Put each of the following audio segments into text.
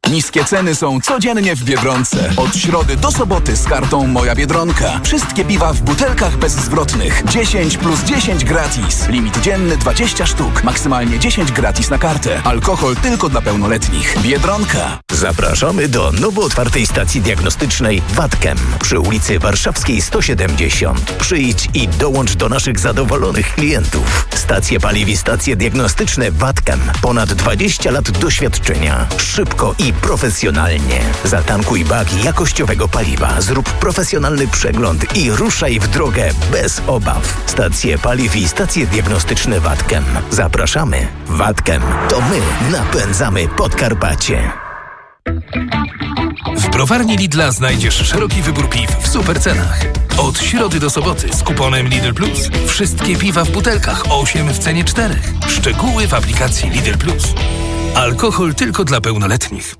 Niskie ceny są codziennie w Biedronce. Od środy do soboty z kartą Moja Biedronka. Wszystkie piwa w butelkach bezzwrotnych. 10 plus 10 gratis. Limit dzienny 20 sztuk. Maksymalnie 10 gratis na kartę. Alkohol tylko dla pełnoletnich. Biedronka. Zapraszamy do nowo otwartej stacji diagnostycznej Watkem przy ulicy Warszawskiej 170. Przyjdź i dołącz do naszych zadowolonych klientów. Stacje paliw i stacje diagnostyczne Watkem. Ponad 20 lat doświadczenia. Szybko i profesjonalnie. Zatankuj bak jakościowego paliwa, zrób profesjonalny przegląd i ruszaj w drogę bez obaw. Stacje paliw i stacje diagnostyczne Watkem. Zapraszamy. Watkem to my napędzamy Podkarpacie. W browarni Lidla znajdziesz szeroki wybór piw w super cenach. Od środy do soboty z kuponem Lidl Plus. Wszystkie piwa w butelkach 8 w cenie 4. Szczegóły w aplikacji Lidl Plus. Alkohol tylko dla pełnoletnich.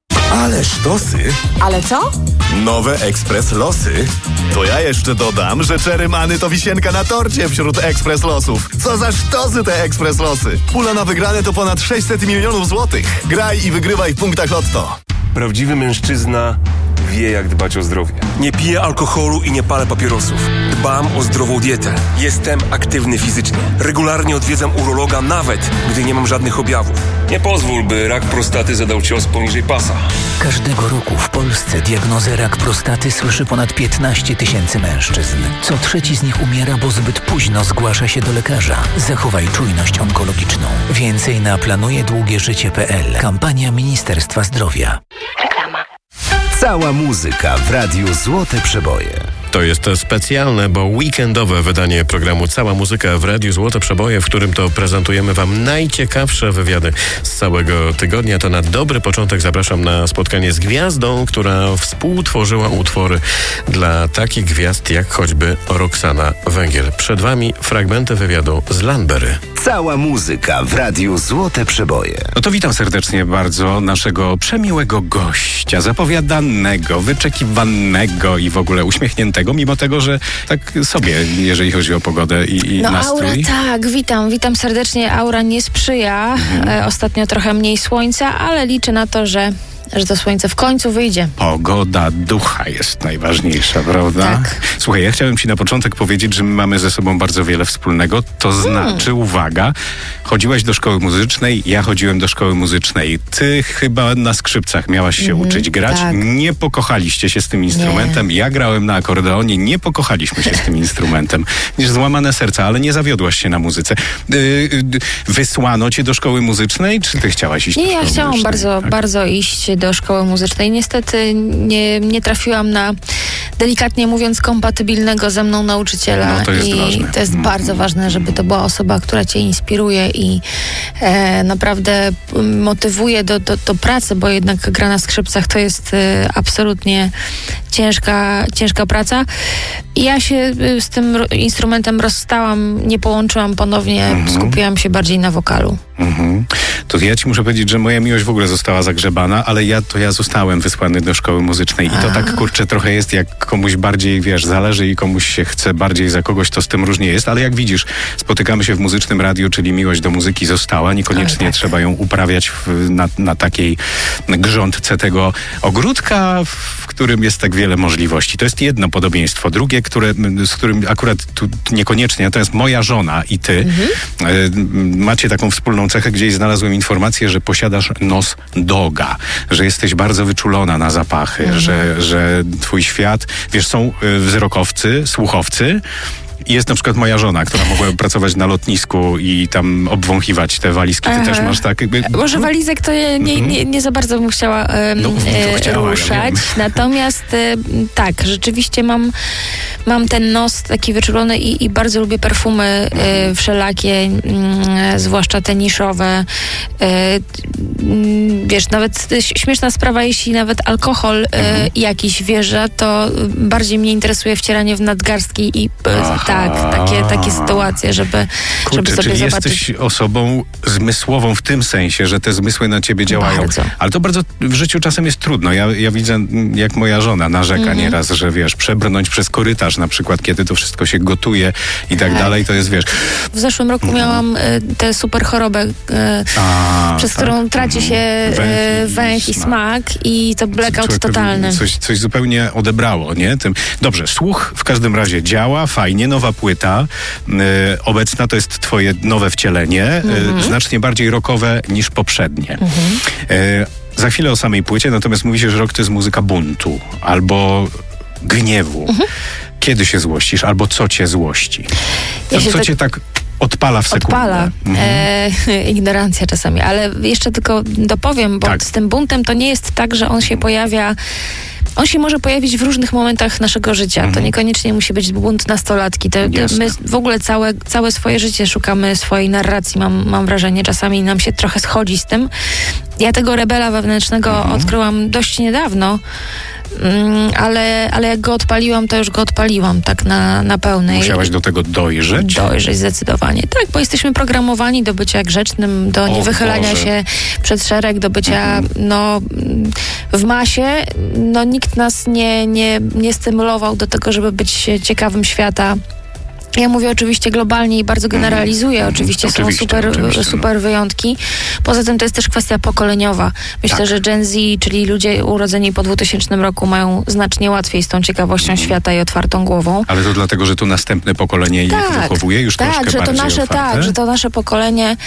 Ale sztosy! Ale co? Nowe Ekspres Losy. To ja jeszcze dodam, że Cherry Many to wisienka na torcie wśród Ekspres Losów. Co za sztosy te Ekspres Losy! Pula na wygrane to ponad 600 milionów złotych. Graj i wygrywaj w punktach Lotto. Prawdziwy mężczyzna wie, jak dbać o zdrowie. Nie piję alkoholu i nie palę papierosów. Dbam o zdrową dietę. Jestem aktywny fizycznie. Regularnie odwiedzam urologa, nawet gdy nie mam żadnych objawów. Nie pozwól, by rak prostaty zadał cios poniżej pasa. Każdego roku w Polsce diagnozę rak prostaty słyszy ponad 15 tysięcy mężczyzn. Co trzeci z nich umiera, bo zbyt późno zgłasza się do lekarza. Zachowaj czujność onkologiczną. Więcej na planujedługieżycie.pl. Kampania Ministerstwa Zdrowia. Reklama. Cała muzyka w Radiu Złote Przeboje. To jest specjalne, bo weekendowe wydanie programu Cała Muzyka w Radiu Złote Przeboje, w którym to prezentujemy Wam najciekawsze wywiady z całego tygodnia. To na dobry początek zapraszam na spotkanie z gwiazdą, która współtworzyła utwory dla takich gwiazd jak choćby Roxana Węgiel. Przed Wami fragmenty wywiadu z Lanbery. Cała muzyka w Radiu Złote Przeboje. No to witam serdecznie bardzo naszego przemiłego gościa, zapowiadanego, wyczekiwanego i w ogóle uśmiechniętego, mimo tego, że tak sobie, jeżeli chodzi o pogodę i nastrój. Aura, tak, witam serdecznie. Aura nie sprzyja. Ostatnio trochę mniej słońca, ale liczę na to, że to słońce w końcu wyjdzie. Pogoda ducha jest najważniejsza, prawda? Tak. Słuchaj, ja chciałem Ci na początek powiedzieć, że my mamy ze sobą bardzo wiele wspólnego. To znaczy, uwaga, chodziłaś do szkoły muzycznej, ja chodziłem do szkoły muzycznej. Ty chyba na skrzypcach miałaś się uczyć grać. Tak. Nie pokochaliście się z tym instrumentem. Nie. Ja grałem na akordeonie, nie pokochaliśmy się z tym instrumentem. Niż złamane serca, ale nie zawiodłaś się na muzyce. Wysłano Cię do szkoły muzycznej, czy Ty chciałaś iść do szkoły muzycznej? Nie, ja chciałam bardzo iść do szkoły muzycznej. Niestety nie trafiłam na, delikatnie mówiąc, kompatybilnego ze mną nauczyciela. No, to jest ważne. To jest bardzo ważne, żeby to była osoba, która cię inspiruje i naprawdę motywuje do pracy, bo jednak gra na skrzypcach to jest absolutnie ciężka praca. I ja się z tym instrumentem rozstałam, nie połączyłam ponownie, skupiłam się bardziej na wokalu. To ja Ci muszę powiedzieć, że moja miłość w ogóle została zagrzebana, ale ja zostałem wysłany do szkoły muzycznej i to tak, kurczę, trochę jest, jak komuś bardziej, zależy i komuś się chce bardziej za kogoś, to z tym różnie jest, ale jak widzisz, spotykamy się w muzycznym radiu, czyli miłość do muzyki została, niekoniecznie trzeba ją uprawiać na takiej grządce tego ogródka, w którym jest tak wiele możliwości. To jest jedno podobieństwo. Drugie, z którym akurat tu niekoniecznie, to jest moja żona i ty. Macie taką wspólną cechę, gdzieś znalazłem informację, że posiadasz nos doga, że jesteś bardzo wyczulona na zapachy, że twój świat, są wzrokowcy, słuchowcy. I jest na przykład moja żona, która mogła pracować na lotnisku i tam obwąchiwać te walizki. Ty też masz tak jakby... Może walizek to nie za bardzo bym chciała ruszać. Ja natomiast tak, rzeczywiście mam ten nos taki wyczulony i bardzo lubię perfumy wszelakie, zwłaszcza te niszowe. Nawet śmieszna sprawa, jeśli nawet alkohol jakiś wjeżdża, to bardziej mnie interesuje wcieranie w nadgarstki i takie sytuacje, żeby sobie czyli zobaczyć. Jesteś osobą zmysłową w tym sensie, że te zmysły na ciebie działają. Bardzo. Ale to bardzo w życiu czasem jest trudno. Ja widzę, jak moja żona narzeka nieraz, że przebrnąć przez korytarz na przykład, kiedy to wszystko się gotuje i tak dalej, to jest, W zeszłym roku miałam tę super chorobę, przez którą traci się węch i smak i to blackout totalny. Coś zupełnie odebrało, nie? Dobrze, słuch w każdym razie działa, fajnie, nowa płyta, obecna to jest twoje nowe wcielenie, znacznie bardziej rockowe niż poprzednie. Za chwilę o samej płycie, natomiast mówi się, że rock to jest muzyka buntu albo gniewu. Kiedy się złościsz, albo co cię złości? Co cię tak odpala w sekundę? Odpala. Ignorancja czasami, ale jeszcze tylko dopowiem, bo z tym buntem to nie jest tak, że on się pojawia. On się może pojawić w różnych momentach naszego życia. To niekoniecznie musi być bunt nastolatki. My w ogóle całe swoje życie szukamy swojej narracji, mam wrażenie. Czasami nam się trochę schodzi z tym. Ja tego rebela wewnętrznego odkryłam dość niedawno. Ale jak go odpaliłam, to już go odpaliłam tak na pełnej. Musiałaś do tego dojrzeć? Dojrzeć zdecydowanie. Tak, bo jesteśmy programowani do bycia grzecznym, do niewychylania się przed szereg, do bycia w masie. Nikt nas nie stymulował do tego, żeby być ciekawym świata. Ja mówię oczywiście globalnie i bardzo generalizuję. Oczywiście są super wyjątki. Poza tym to jest też kwestia pokoleniowa. Myślę, że Gen Z, czyli ludzie urodzeni po 2000 roku mają znacznie łatwiej z tą ciekawością świata i otwartą głową. Ale to dlatego, że tu następne pokolenie ich wychowuje już troszkę bardziej otwarte? że to nasze pokolenie,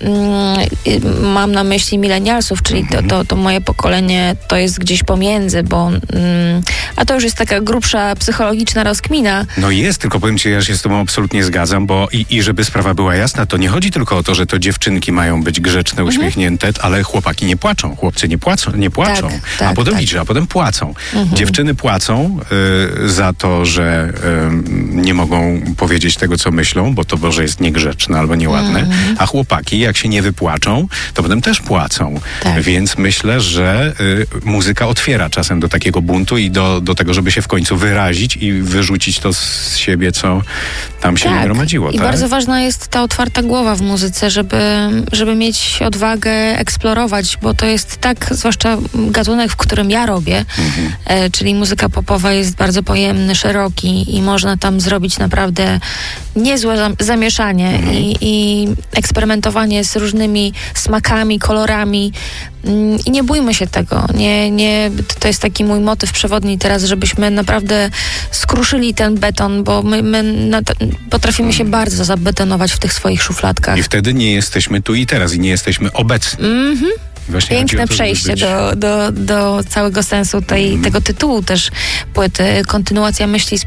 mam na myśli milenialsów, czyli to moje pokolenie to jest gdzieś pomiędzy, bo a to już jest taka grubsza psychologiczna rozkmina. No jest, tylko powiem ci, ja się z tobą absolutnie zgadzam, bo i żeby sprawa była jasna, to nie chodzi tylko o to, że to dziewczynki mają być grzeczne, uśmiechnięte, ale chłopaki nie płaczą, chłopcy nie płaczą, a potem płacą. Dziewczyny płacą za to, że nie mogą powiedzieć tego, co myślą, bo to może jest niegrzeczne albo nieładne, a chłopaki, jak się nie wypłaczą, to potem też płacą. Więc myślę, że muzyka otwiera czasem do takiego buntu i do tego, żeby się w końcu wyrazić i wyrzucić to z siebie, co tam się nagromadziło. I bardzo ważna jest ta otwarta głowa w muzyce, żeby mieć odwagę eksplorować, bo to jest zwłaszcza gatunek, w którym ja robię, czyli muzyka popowa jest bardzo pojemny, szeroki i można tam zrobić naprawdę niezłe zamieszanie i eksperymentowanie z różnymi smakami, kolorami. I nie bójmy się tego. To jest taki mój motyw przewodni teraz, żebyśmy naprawdę skruszyli ten beton, bo my potrafimy się bardzo zabetonować w tych swoich szufladkach. I wtedy nie jesteśmy tu i teraz i nie jesteśmy obecni. Piękne przejście do całego sensu tego tytułu też płyty. Kontynuacja myśli z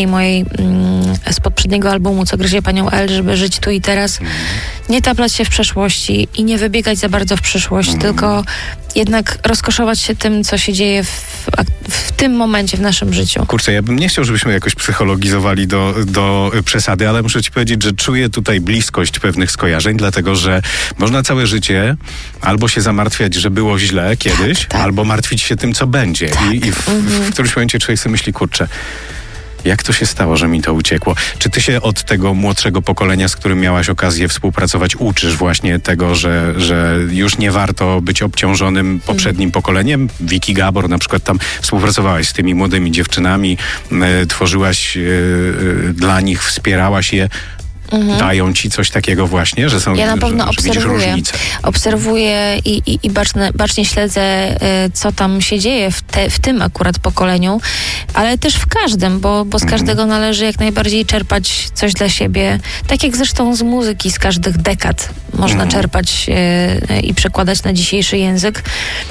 poprzedniego albumu, Co gryzie panią L, żeby żyć tu i teraz. Nie taplać się w przeszłości i nie wybiegać za bardzo w przyszłość, tylko jednak rozkoszować się tym, co się dzieje w tym momencie w naszym życiu. Kurczę, ja bym nie chciał, żebyśmy jakoś psychologizowali do przesady, ale muszę ci powiedzieć, że czuję tutaj bliskość pewnych skojarzeń, dlatego, że można całe życie albo się zamartwiać, że było źle kiedyś, albo martwić się tym, co będzie. I w którymś momencie człowiek sobie myśli, kurczę, jak to się stało, że mi to uciekło? Czy ty się od tego młodszego pokolenia, z którym miałaś okazję współpracować, uczysz właśnie tego, że już nie warto być obciążonym poprzednim pokoleniem? Vicky Gabor na przykład, tam współpracowałaś z tymi młodymi dziewczynami, tworzyłaś dla nich, wspierałaś je. Dają ci coś takiego właśnie, że są... Ja na pewno obserwuję i bacznie śledzę, co tam się dzieje w tym akurat pokoleniu, ale też w każdym, bo z każdego należy jak najbardziej czerpać coś dla siebie. Tak jak zresztą z muzyki z każdych dekad można czerpać i przekładać na dzisiejszy język.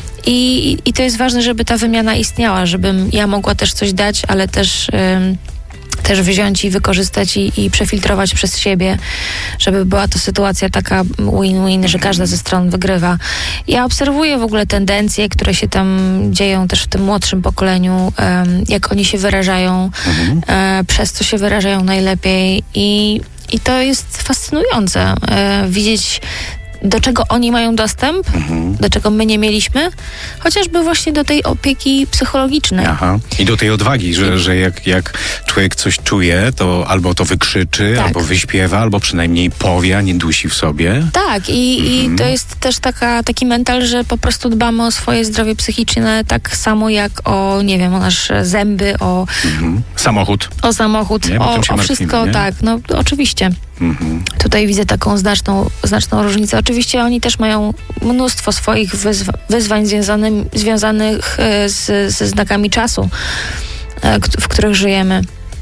I to jest ważne, żeby ta wymiana istniała, żebym ja mogła też coś dać, ale też wziąć i wykorzystać i przefiltrować przez siebie, żeby była to sytuacja taka win-win, że każda ze stron wygrywa. Ja obserwuję w ogóle tendencje, które się tam dzieją też w tym młodszym pokoleniu, jak oni się wyrażają, przez co się wyrażają najlepiej i to jest fascynujące widzieć, do czego oni mają dostęp, do czego my nie mieliśmy, chociażby właśnie do tej opieki psychologicznej. I do tej odwagi, że jak człowiek coś czuje, to albo to wykrzyczy, albo wyśpiewa, albo przynajmniej powie, a nie dusi w sobie. Tak, i to jest też taki mental, że po prostu dbamy o swoje zdrowie psychiczne tak samo jak o nasze zęby, o samochód. O samochód, o wszystko, nie? Tak, no oczywiście. Tutaj widzę taką znaczną różnicę. Oczywiście oni też mają mnóstwo swoich wyzwań związanych ze znakami czasu, w których żyjemy.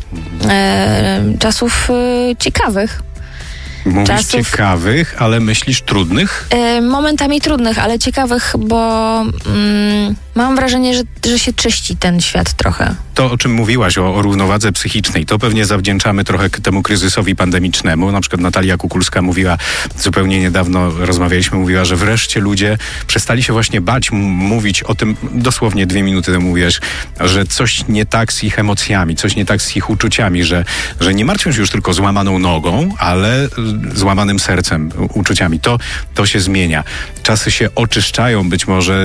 Czasów ciekawych. Mówisz ciekawych, ale myślisz trudnych? Momentami trudnych, ale ciekawych, bo mam wrażenie, że się czyści ten świat trochę. To, o czym mówiłaś, o równowadze psychicznej, to pewnie zawdzięczamy trochę temu kryzysowi pandemicznemu. Na przykład Natalia Kukulska mówiła, zupełnie niedawno rozmawialiśmy, mówiła, że wreszcie ludzie przestali się właśnie bać mówić o tym, dosłownie 2 minuty temu mówiłaś, że coś nie tak z ich emocjami, coś nie tak z ich uczuciami, że nie martwią się już tylko złamaną nogą, ale złamanym sercem, uczuciami. To się zmienia. Czasy się oczyszczają być może